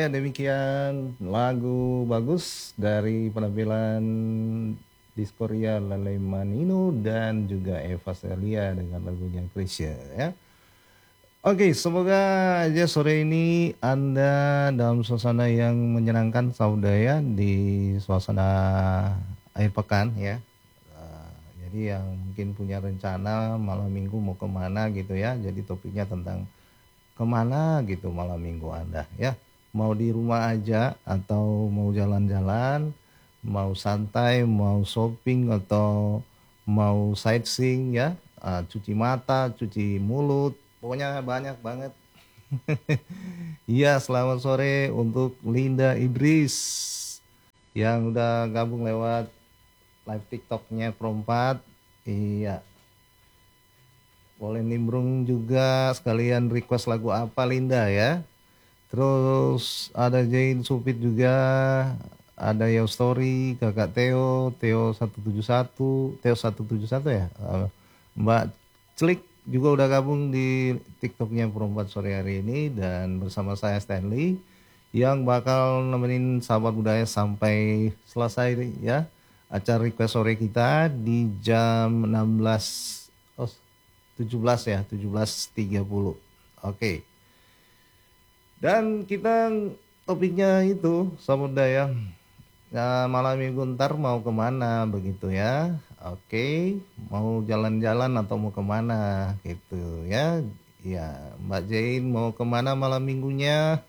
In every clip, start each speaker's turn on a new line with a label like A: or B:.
A: Ya, demikian lagu bagus dari penampilan Diskoria Lale Manino dan juga Eva Celia dengan lagunya Krisya ya. Oke, semoga aja sore ini Anda dalam suasana yang menyenangkan saudara di suasana akhir pekan ya. Jadi yang mungkin punya rencana malam minggu mau kemana gitu ya. Jadi topiknya tentang kemana gitu malam minggu Anda ya. Mau di rumah aja atau mau jalan-jalan, mau santai, mau shopping atau mau sightseeing ya, cuci mata, cuci mulut, pokoknya banyak banget. Iya, selamat sore untuk Linda Idris yang udah gabung lewat live TikToknya Perempat. Iya, boleh nimbrung juga sekalian request lagu apa Linda ya. Terus ada Jain Supit juga, ada Yo Story, Kakak Theo, Theo 171, Theo 171 ya. Mbak Celik juga udah gabung di TikToknya Perempat sore hari ini dan bersama saya Stanley yang bakal nemenin sahabat budaya sampai selesai ya acara request sore kita di jam 16 oh 17 ya 17.30. Oke. Dan kita topiknya itu samudaya ya, malam minggu ntar mau kemana begitu ya. Oke, mau jalan-jalan atau mau kemana gitu ya. Ya, Mbak Jain mau kemana malam minggunya?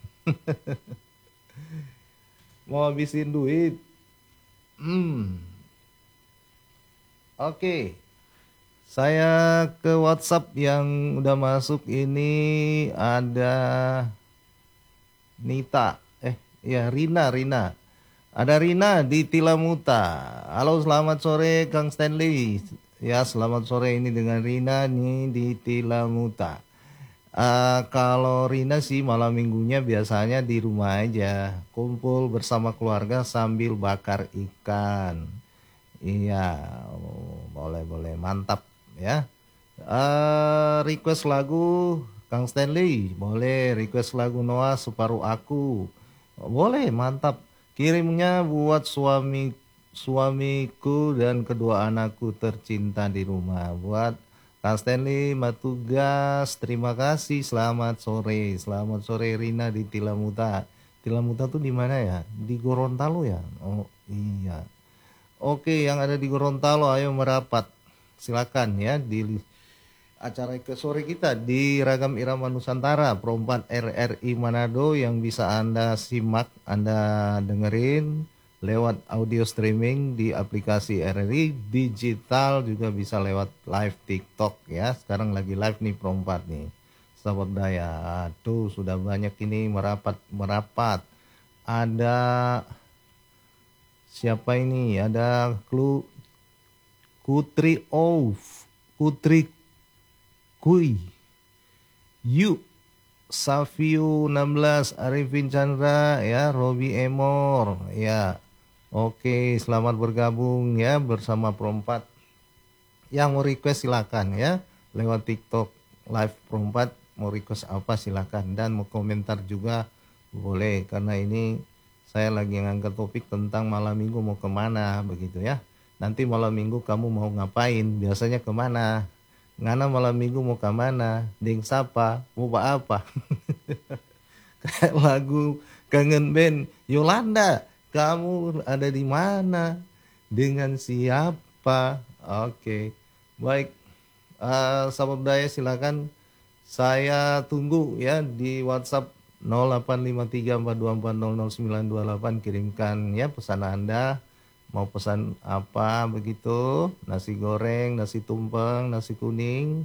A: Mau habisin duit? Hmm, oke. Saya ke WhatsApp yang udah masuk ini ada Nita. Ya Rina. Ada Rina di Tilamuta. Halo, selamat sore Kang Stanley. Ya, selamat sore ini dengan Rina nih di Tilamuta. Kalau Rina sih malam minggunya biasanya di rumah aja, kumpul bersama keluarga sambil bakar ikan. Iya, boleh mantap ya. Request lagu Kang Stanley, boleh request lagu Noah Separuh Aku. Boleh, mantap. Kirimnya buat suamiku dan kedua anakku tercinta di rumah. Buat Kang Stanley, Matugas, terima kasih. Selamat sore Rina di Tilamuta. Tilamuta tuh di mana ya? Di Gorontalo ya? Oh iya. Oke, yang ada di Gorontalo, ayo merapat. Silakan ya di acara ke sore kita di Ragam Irama Nusantara Perempat RRI Manado yang bisa Anda simak, Anda dengerin lewat audio streaming di aplikasi RRI digital, juga bisa lewat live TikTok ya. Sekarang lagi live nih Perempat nih. Sahabat daya, tuh sudah banyak ini merapat. Ada siapa ini? Ada Kutri Auf, Kutri Kui, Yu, Savio 16, Arifin Chandra, ya, Robi Emor, ya. Oke, selamat bergabung ya bersama Perempat. Yang mau request silakan ya, lewat TikTok live Perempat, mau request apa silakan, dan mau komentar juga boleh, karena ini saya lagi ngangkat topik tentang malam minggu mau kemana begitu ya. Nanti malam minggu kamu mau ngapain? Biasanya kemana? Ngana malam minggu mau kemana? Ding sapa? Mau apa? Kayak lagu kangen band Yolanda. Kamu ada di mana? Dengan siapa? Oke, baik. Sahabat budaya silakan. Saya tunggu ya di WhatsApp 085342400928, kirimkan ya pesan Anda. Mau pesan apa begitu? Nasi goreng, nasi tumpeng, nasi kuning.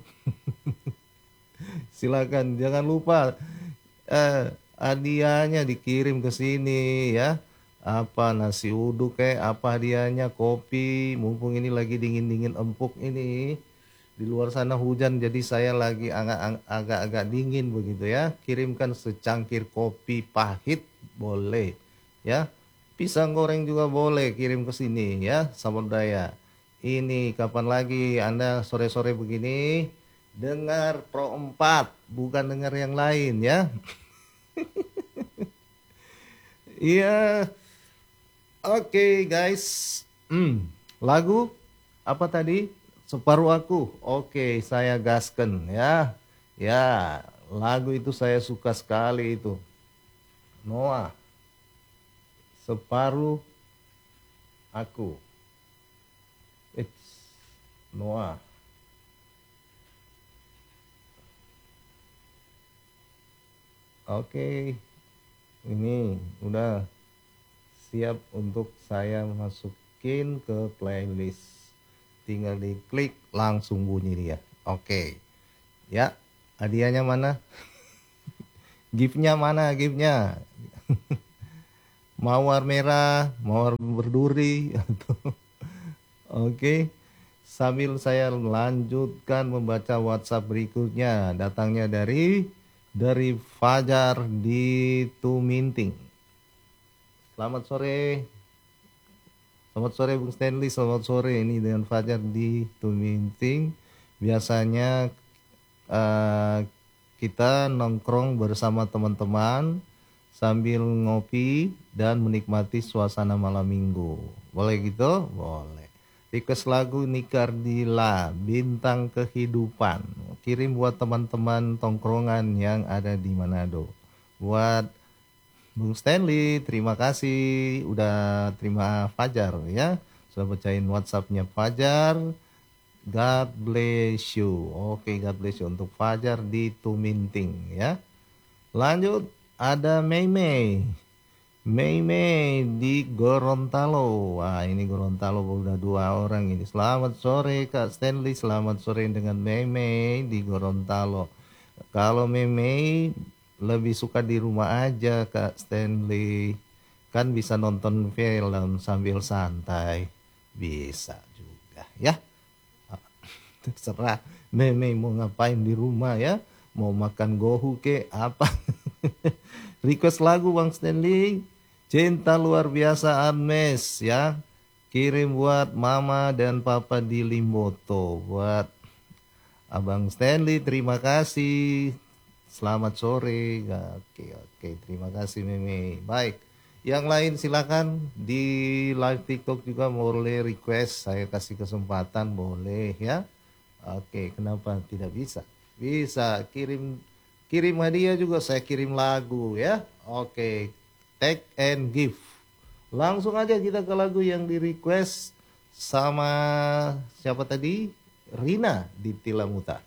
A: Silakan, jangan lupa hadiahnya dikirim ke sini ya. Apa nasi uduk kayak apa hadiahnya, kopi. Mumpung ini lagi dingin-dingin empuk ini. Di luar sana hujan, jadi saya lagi agak-agak dingin begitu ya. Kirimkan secangkir kopi pahit boleh ya. Pisang goreng juga boleh kirim ke sini ya, sahabat daya. Ini kapan lagi Anda sore-sore begini dengar Pro 4, bukan dengar yang lain ya. Iya, oke guys. Lagu apa tadi? Separuh Aku. Oke, saya gasken ya. Ya, lagu itu saya suka sekali itu. Noah, Separuh Aku. It's Noah. Oke, ini udah siap untuk saya masukin ke playlist. Tinggal diklik langsung bunyi dia. Oke. Ya, hadiahnya mana? Giftnya mana? Giftnya mawar merah, mawar berduri. Oke. Sambil saya lanjutkan membaca WhatsApp berikutnya, datangnya dari Fajar di Tuminting. Selamat sore. Selamat sore Bung Stanley, selamat sore. Ini dengan Fajar di Tuminting. Biasanya kita nongkrong bersama teman-teman sambil ngopi dan menikmati suasana malam minggu. Boleh gitu? Boleh. Request lagu Nikardila, Bintang Kehidupan. Kirim buat teman-teman tongkrongan yang ada di Manado. Buat Bung Stanley, terima kasih udah terima Fajar ya. Sudah bacain WhatsAppnya Fajar. God bless you. Oke, God bless you untuk Fajar di Tuminting ya. Lanjut, ada Mei Mei. Mei Mei di Gorontalo. Wah, ini Gorontalo udah 2 orang ini. Selamat sore Kak Stanley, selamat sore dengan Mei Mei di Gorontalo. Kalau Mei Mei lebih suka di rumah aja Kak Stanley. Kan bisa nonton film sambil santai. Bisa juga ya. Terserah Mei mau ngapain di rumah ya. Mau makan gohu ke apa. Request lagu Bang Stanley. Cinta Luar Biasa Anmes ya. Kirim buat mama dan papa di Limboto. Buat Abang Stanley terima kasih. Selamat sore. Oke, terima kasih Meme. Baik, yang lain silakan di live TikTok juga boleh request, saya kasih kesempatan boleh ya. Oke, kenapa tidak bisa? Bisa kirim hadiah juga, saya kirim lagu ya. Oke, take and give. Langsung aja kita ke lagu yang di request sama siapa tadi? Rina di Tilamuta.